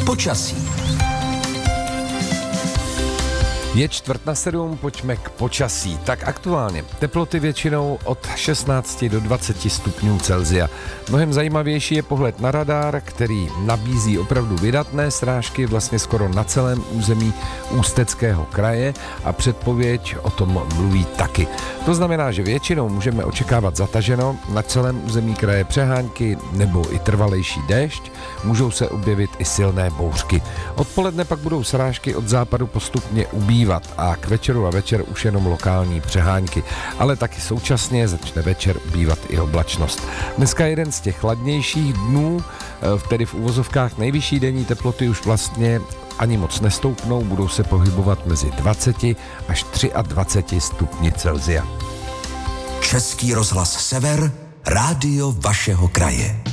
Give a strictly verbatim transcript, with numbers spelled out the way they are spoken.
Počasí. Je čtvrt na sedm, pojďme k počasí. Tak aktuálně teploty většinou od šestnáct do dvaceti stupňů Celsia. Mnohem zajímavější je pohled na radar, který nabízí opravdu vydatné srážky vlastně skoro na celém území Ústeckého kraje a předpověď o tom mluví taky. To znamená, že většinou můžeme očekávat zataženo, na celém území kraje přehánky nebo i trvalejší déšť, můžou se objevit i silné bouřky. Odpoledne pak budou srážky od západu postupně ubývat a k večeru a večer už jenom lokální přehánky, ale taky současně začne večer ubývat i oblačnost. Dneska je jeden z těch chladnějších dnů, tedy v uvozovkách nejvyšší denní teploty už vlastně ani moc nestoupnou, budou se pohybovat mezi dvaceti až dvaceti třemi stupni Celsia. Český rozhlas Sever, rádio vašeho kraje.